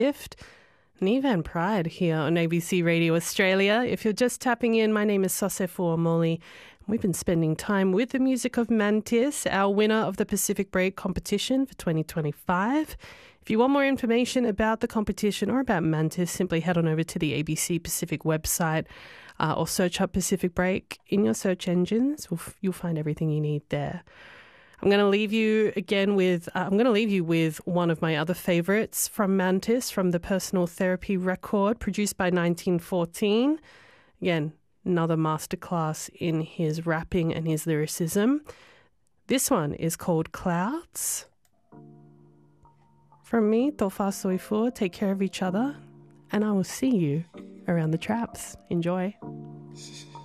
Gift. Neve and Pride here on ABC Radio Australia. If you're just tapping in, my name is Sosefo Omoli. We've been spending time with the music of Mantis, our winner of the Pacific Break competition for 2025. If you want more information about the competition or about Mantis, simply head on over to the ABC Pacific website or search up Pacific Break in your search engines. You'll find everything you need there. I'm going to leave you with one of my other favourites from Mantis, from the Personal Therapy record produced by 1914. Again, another masterclass in his rapping and his lyricism. This one is called Clouds. From me, Tofa Soifo, take care of each other, and I will see you around the traps. Enjoy.